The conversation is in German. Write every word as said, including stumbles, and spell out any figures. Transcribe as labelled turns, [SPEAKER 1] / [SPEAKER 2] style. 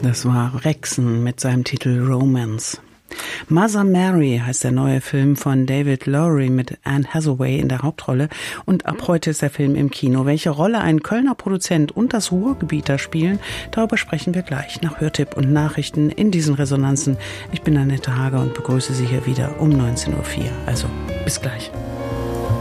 [SPEAKER 1] Das war Rexen mit seinem Titel Romance. Mother Mary heißt der neue Film von David Lowery mit Anne Hathaway in der Hauptrolle. Und ab heute ist der Film im Kino. Welche Rolle ein Kölner Produzent und das Ruhrgebiet da spielen, darüber sprechen wir gleich nach Hörtipp und Nachrichten in diesen Resonanzen. Ich bin Annette Hager und begrüße Sie hier wieder um neunzehn Uhr vier. Also bis gleich.